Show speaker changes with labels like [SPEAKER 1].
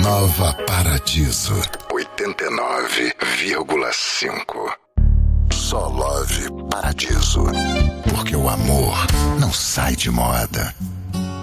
[SPEAKER 1] Nova Paradiso 89,5. Só Love Paradiso. Porque o amor não sai de moda.